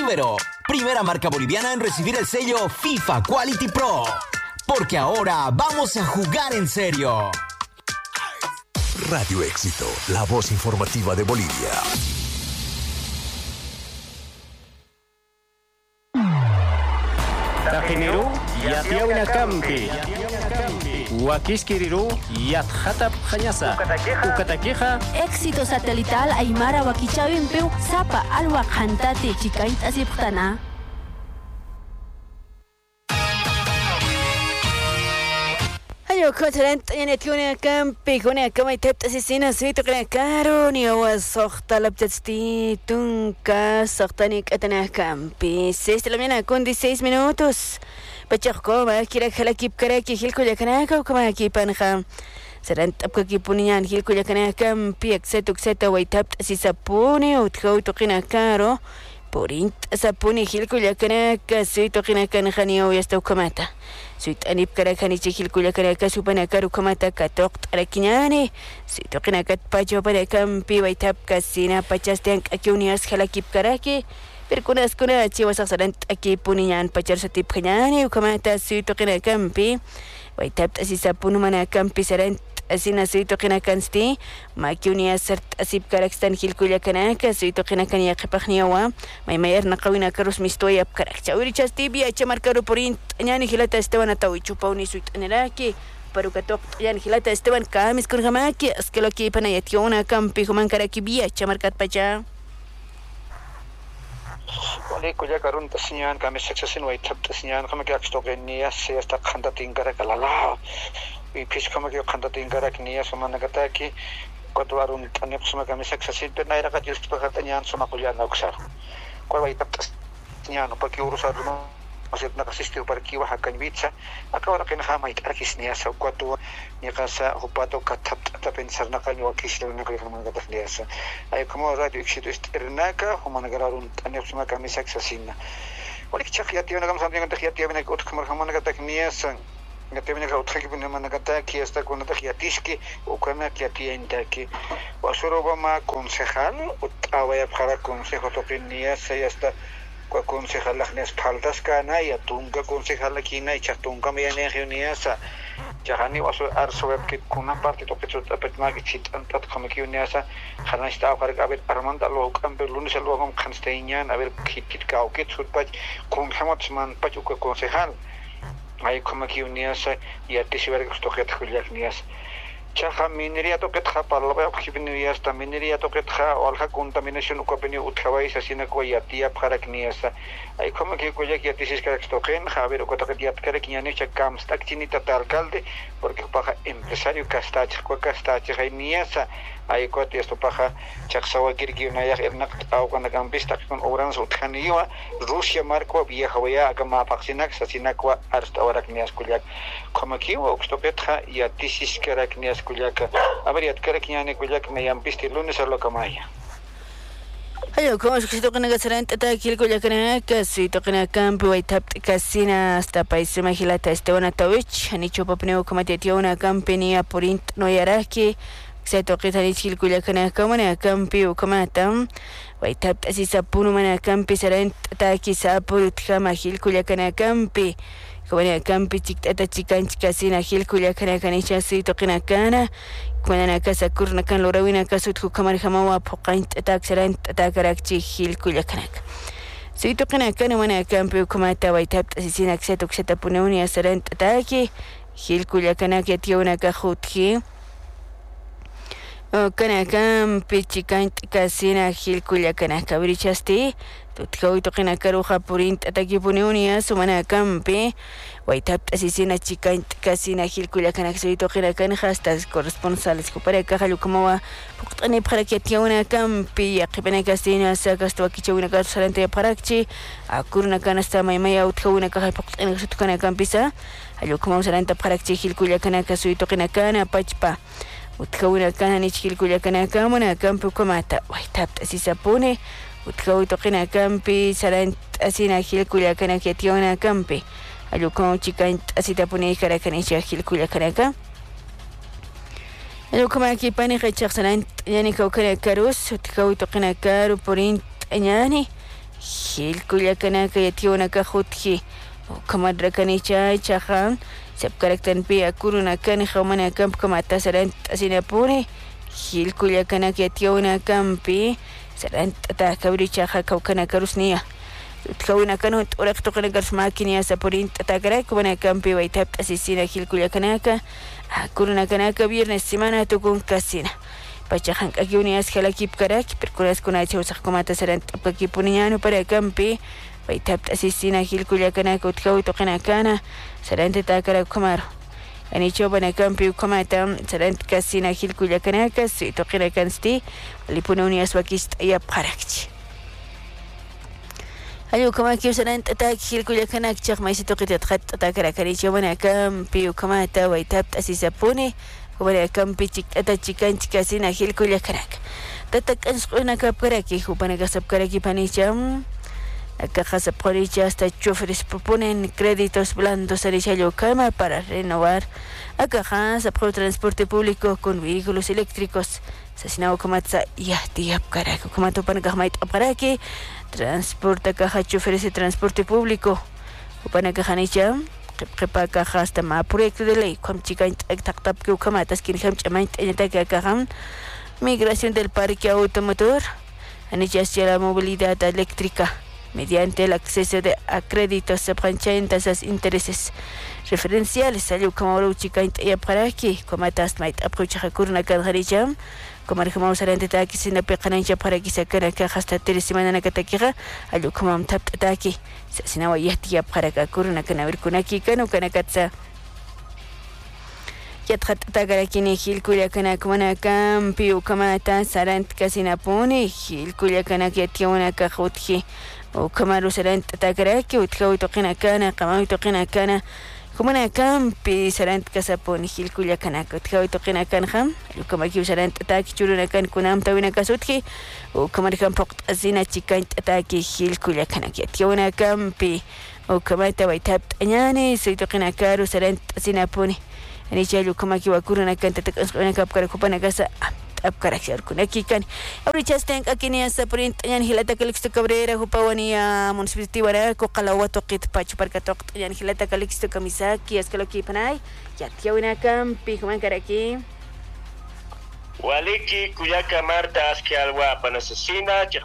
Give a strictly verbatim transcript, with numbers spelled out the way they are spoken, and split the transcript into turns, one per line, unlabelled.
Ibero, primera marca boliviana en recibir el sello FIFA Quality Pro. Porque ahora vamos a jugar en serio.
Radio Éxito, la voz informativa de Bolivia.
Tajineru, Yatiauna Campi. Huaquiskiriru, Yatjatap Jañasa. Ucataqueja.
Éxito satelital Aymara Huaquichavimpeu, Zapa Alwa Jantate, Chicait Asiptana.
Ayo kotaran tayane tuna kampi kuna kama tapta sisina suito kana karo ni awas sohta laptati tunka sohtani katana kampi seis de la mañana con dieciséis minutos bachako ma kira khala kip kara ki hilko yakana ka kama ki panha saran tapka ki punian hilko yakana kampi aksetu kseta wa tapta sisapuni utkhau to kana karo porint sapuni hilko yakana ka suito kana kana khaniyo yasto kamata Suit anip karakani chikil kula karaka supana karu kamata katok arakinyane. Suit okinakat pacho para kampi waitap kasina pachas tiang akiunias halakip karaki. Perkunas kuna chiwas aksaran aki puninyan pachar satip kanyane ukamata suit okinakampi. Waitap asisapunu mana kampi saran asina suito kinakansti makiunia sert asip karakstan hilkuya kanaka suito kinakania qipaqniwa may mayer naqawina karus mistoya karakcha urichas tibia chamarkaru porin ñani hilata esteban atawichu pauni suit neraki parukatok yan hilata esteban kamis kurgamaki askeloki panayationa kampi human karakibia chamarkat pacha
Wali kuya karun tasnyan kami successin way tap tasnyan kami kyak stokenia se hasta khanda tingara kalala Pis kama kyo khanda tingara knia somana kata ki kotwarun tanep suma kami successin pe naira ka jilst pa katanyan suma kuya na uksar ko way tap tasnyan pa ki urusa dum aset na kasistiu par ki wa hakan bitsa akawara kin hama ikakis nia sa kwatu ni kasa hupato katap ta pensar na kanyo kislo na kay kama kata nia sa ay como radio exito esternaka humana gararun tanep suma kami successin wali chakya tiyo na kam samting ta khya na kot kamar humana kata nia sa Ngatemene ka utkhaki pina managata ki esta con ta khiatiski o kana ki atienda ki wasuro ma concejal utawaya para consejo topinia se esta ko concejal las faltas kana ya tunga concejal aquí na chatunga me ne reuniasa jahani wasu arso web ki kuna parte to pecho tapetma ki chitan tat khamki uniasa khana sta akar abet armanda lo kam be lunes lo kam khansteinyan aber kitit ka o kit sutpaj kun khamat man pachu ko concejal Ay como que unias y a ti si ver que esto que te julias nias chaja minería to que tra para la que venias también minería to que tra o alja contaminación ko peni utkawais asina ko ya tía para que nias ay como que coya que a ti si es que esto que a ver ko to que ya que que ni cha cam sta chinita ta alcalde porque para empresario castach ko castach hay nias ay ko ti esto para chaksawa kirgi una ya ernak au kana campista con obras utkaniwa Rusia marco vieja vaya kama paxinak asina ko arst ahora que nias kuliak como que o esto que tra y a ti si es que nias kuliaka abariat karaknyane kuliak me yampisti lunes a lo kamaya
Ayo como si to kana gasaran tata kil kuliakana kasi to kana kampi way tap kasina hasta país magilata Esteban Atawich ani chopa pneu como te tiene una campaña por int no yaraki se to que tani kil kuliakana como na kampi o como tam way tap así sapunu mana kampi saran tata kisa por kama kil kuliakana kampi Kawani kampi chiktata chikan chikasina hil kulia kana kanisha sito kina kana kuna nakasa kurna kan lorawina kasut kamar hamawa pokain tatak saran tatakarakchi hil kulia kana sito kina kana mana kampi kumata waitap asisina ksetuk seta puneuni saran tataki hil kulia kana ketiona kahutki kana kampi chikan chikasina hil kulia kana kabrichasti Tutkau itu kena karuha purin tataki puneuni sumana kampi waitap asisina chikan kasina hilkulia kana ksuito kena kan hastas corresponsales ko para kahalu kamawa puktani para ketiona kampi yakipena kasina sagasto kichuna kasarante parakchi akurna kana sta maimaya utkauna kahal puktani ksuito kana kampisa halu kamawa saranta parakchi hilkulia kana ksuito kena kana pachpa utkauna kana ni hilkulia kana kamuna kampi komata waitap asisapune Utkau to kena kampi saran asina hilkulia kana ketiona kampi alu kau chikan asita pune kara kana hilkulia kana ka alu kama ki pani khachak saran yani kau kana karus utkau to kena karu porin anyani hilkullakanaka yatiwanaka jutki ukamadrakanicha chajan sepkaraktanpi akurunakani qawmanakampi kamata saranta t'asinapuni hilkullakanaka yatiwanakampi saranta t'akabrichaja kawkanakarusniya utkawinakanu t'uraqtuqinakarus makiniya sapurin t'atakarayku wanakampi waytap t'asisina hilkullakanaka akurunakanaka viernes semana tukun kasina pachajank'akiwnias jalakipkaraki perkunaskunacha usaqkumata sarant'apkakipuniñano para kampi waytap t'asisina hilkullakanaka utkawi tuqinakana saranta takarakumaro anicho banakampi ukamata saranta kasina hilkullakanaka suituqinakansti lipununias wakis t'ayapqarakchi ayo kamaki saranta tak hilkullakanaka chaqmaysituqitat qat'atakaraqanicho banakampi ukamata waytap t'asisapuni Kampi chikata chikanchik kasina hilkullakanaka tata k'ansq'unakapkaraki hupanakasapkaraki panicham akaqasapqoricha hasta choferes proponen créditos blandos arishallo kama para renovar akaqa sapqo transporte público con vehículos eléctricos sasinaw kamatsa yahtiyapkaraki kamatu panakaqmayt'apkaraki transporte caja choferes de transporte público hupanakaqanicham qipaka hasta ma proyecto de ley com chica taqtap que ukamatas kin ham chamait enata ka migración del parque automotor anichasia la movilidad eléctrica mediante el acceso de a créditos subvenciones tasas intereses referenciales salió como chica ya para aquí comatas mait aprocha kurna kadharicham como como sarante ta que sin peqanancha para que sacara ka hasta tres semanas na katakira alu como tap taki sinawa yahti para ka kurna kana ver kunaki kanu kana katsa yatrat tagara kini hilkulla kana kumana kampi ukamata sarant kasina pone hilkulla kana yationa ka khutki ukamaru sarant tagara ki utkawi toqina kana qamawi toqina kana kumana kampi sarant kasaponi hilkulla kana utkawi toqina kana kham ukamaki sarant ataki churuna kan kunam tawina kasutki ukamar kam poqt azina chikan ataki hilkulla kana yationa kampi ukamata waitab anyani soitoqina karu sarant azina poni anichalu kamaki wakuruna kan tatakasqona kapkara kupana kasa apkarakshar kunaki kan abrichasten akini asaprint yan hilata kalixto cabrera hupawania municipality ko qalawato qit pachu parka toqt yan hilata kalixto kamisaki askaloki panay yatiawina kam pigman karaki
waliki kuyaka marta aski alwa panasasina